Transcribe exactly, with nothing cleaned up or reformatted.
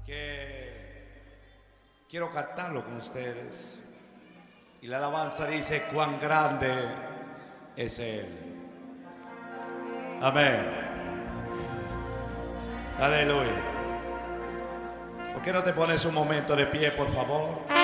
que quiero cantarlo con ustedes. Y la alabanza dice: cuán grande es Él. Amén. Aleluya. ¿Por qué no te pones un momento de pie, por favor?